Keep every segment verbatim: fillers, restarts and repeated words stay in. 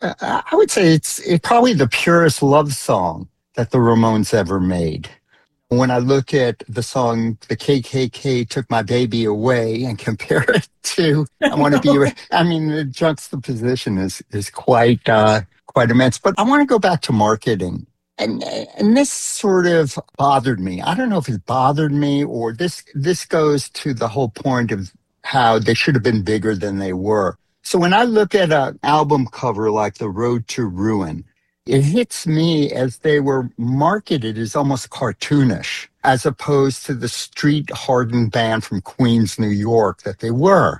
I I would say it's, it's probably the purest love song that the Ramones ever made. When I look at the song "The K K K Took My Baby Away" and compare it to "I I Want to Be," know. Your-" I mean, the juxtaposition is is quite uh, quite immense. But I want to go back to marketing, and and this sort of bothered me. I don't know if it bothered me or this this goes to the whole point of how they should have been bigger than they were. So when I look at an album cover like "The Road to Ruin," it hits me as they were marketed as almost cartoonish, as opposed to the street hardened band from Queens, New York that they were.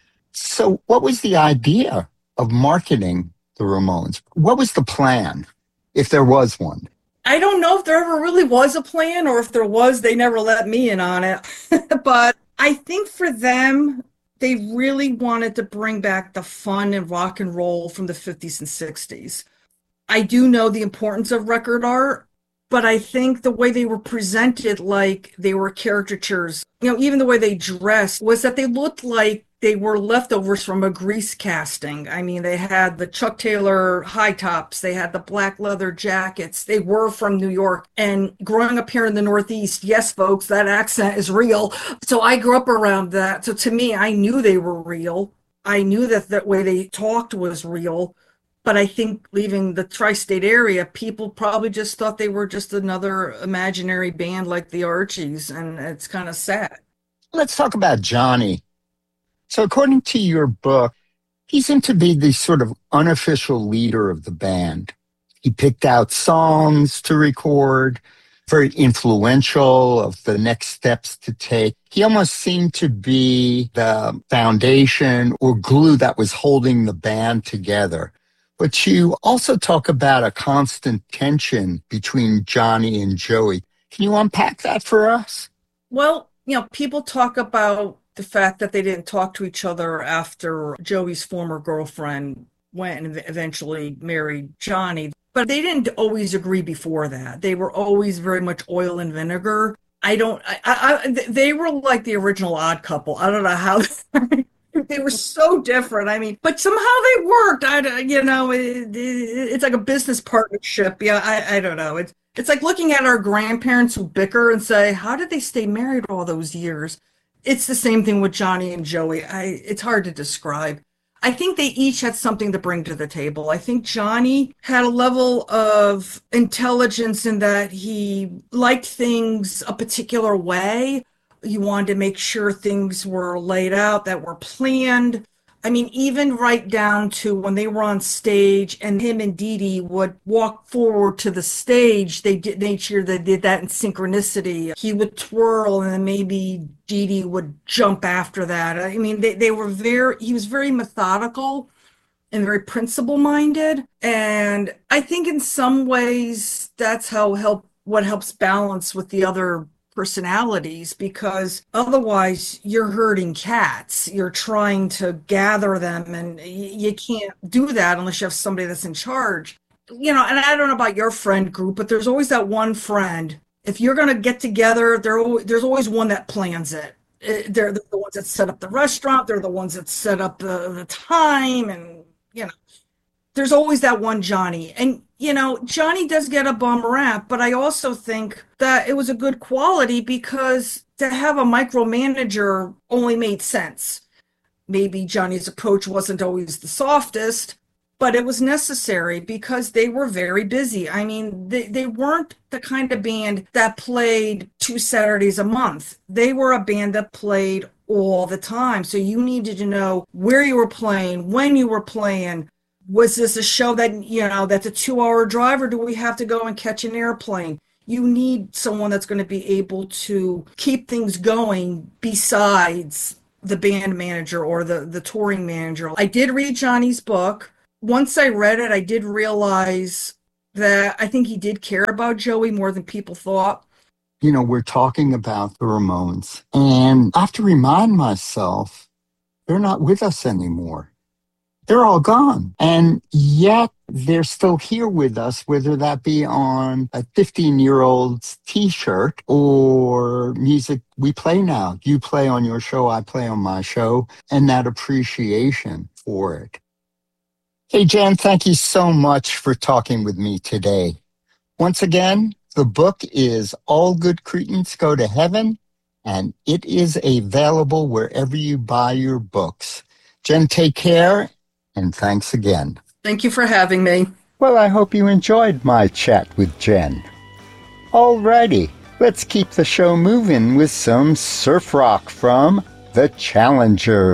So, what was the idea of marketing the Ramones? What was the plan, if there was one? I don't know if there ever really was a plan, or if there was, they never let me in on it. But I think for them, they really wanted to bring back the fun and rock and roll from the fifties and sixties. I do know the importance of record art, but I think the way they were presented, like they were caricatures, you know, even the way they dressed, was that they looked like they were leftovers from a grease casting. I mean, they had the Chuck Taylor high tops, they had the black leather jackets. They were from New York. And growing up here in the Northeast, yes, folks, that accent is real. So I grew up around that. So to me, I knew they were real. I knew that the way they talked was real. But I think leaving the tri-state area, people probably just thought they were just another imaginary band like the Archies, and it's kind of sad. Let's talk about Johnny. So, according to your book, he seemed to be the sort of unofficial leader of the band. He picked out songs to record, very influential of the next steps to take. He almost seemed to be the foundation or glue that was holding the band together. But you also talk about a constant tension between Johnny and Joey. Can you unpack that for us? Well, you know, people talk about the fact that they didn't talk to each other after Joey's former girlfriend went and eventually married Johnny. But they didn't always agree before that. They were always very much oil and vinegar. I don't, I, I, they were like the original Odd Couple. I don't know how. They were so different. I mean, but somehow they worked. I, you know, it, it, it's like a business partnership. Yeah, I, I don't know. It's it's like looking at our grandparents who bicker and say, "How did they stay married all those years?" It's the same thing with Johnny and Joey. I it's hard to describe. I think they each had something to bring to the table. I think Johnny had a level of intelligence in that he liked things a particular way. He wanted to make sure things were laid out, that were planned. I mean, even right down to when they were on stage and him and Dee Dee would walk forward to the stage, they did make sure they did that in synchronicity. He would twirl and then maybe Dee Dee would jump after that. I mean, they, they were very, he was very methodical and very principle minded. And I think in some ways that's how help what helps balance with the other personalities, because otherwise you're herding cats. You're trying to gather them, and you can't do that unless you have somebody that's in charge. You know, and I don't know about your friend group, but there's always that one friend. If you're going to get together, there, there's always one that plans it. They're the ones that set up the restaurant. They're the ones that set up the, the time, and you know, there's always that one Johnny. And, you know, Johnny does get a bum rap, but I also think that it was a good quality because to have a micromanager only made sense. Maybe Johnny's approach wasn't always the softest, but it was necessary because they were very busy. I mean, they, they weren't the kind of band that played two Saturdays a month. They were a band that played all the time. So you needed to know where you were playing, when you were playing. Was this a show that, you know, that's a two hour drive, or do we have to go and catch an airplane? You need someone that's going to be able to keep things going besides the band manager or the, the touring manager. I did read Johnny's book. Once I read it, I did realize that I think he did care about Joey more than people thought. You know, we're talking about the Ramones, and I have to remind myself they're not with us anymore. They're all gone. And yet they're still here with us, whether that be on a fifteen-year-old's T-shirt or music we play now. You play on your show, I play on my show, and that appreciation for it. Hey, Jen, thank you so much for talking with me today. Once again, the book is All Good Cretans Go to Heaven, and it is available wherever you buy your books. Jen, take care, and thanks again. Thank you for having me. Well, I hope you enjoyed my chat with Jen. Alrighty, let's keep the show moving with some surf rock from The Challenger.